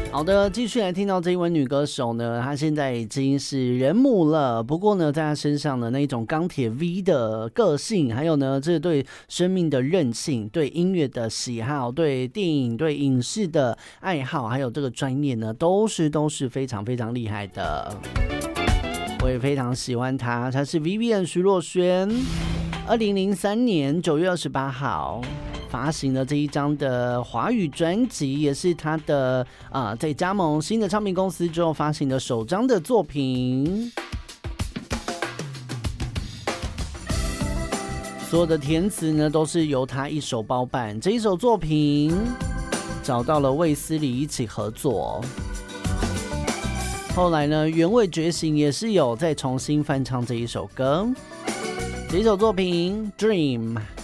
好的，继续来听到这一位女歌手呢，她现在已经是人母了。不过呢，在她身上的那一种钢铁 V 的个性，还有呢，这对生命的韧性、对音乐的喜好、对电影、对影视的爱好，还有这个专业呢，都是非常非常厉害的。我也非常喜欢她，她是 Vivian 徐若瑄。2003年9月28号。发行了这一张的华语专辑，也是他的在加盟新的唱片公司之后发行的首张的作品。所有的填词呢都是由他一手包办，这一首作品找到了卫斯理一起合作。后来呢，原味觉醒也是有再重新翻唱这一首歌，这一首作品《Dream》。